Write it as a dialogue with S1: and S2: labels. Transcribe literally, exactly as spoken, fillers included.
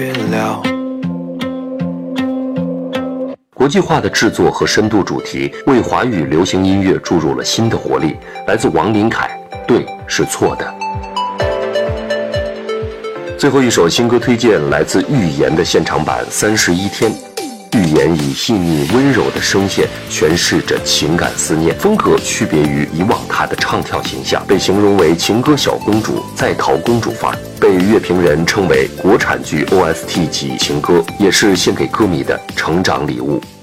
S1: 国际化的制作和深度主题为华语流行音乐注入了新的活力。来自王林凯，对是错的。最后一首新歌推荐来自预言的现场版《三十一天》。预言以细腻温柔的声线诠释着情感思念，风格区别于以往她的唱跳形象，被形容为情歌小公主在逃公主范儿，被乐评人称为国产剧 O S T 级情歌，也是献给歌迷的成长礼物。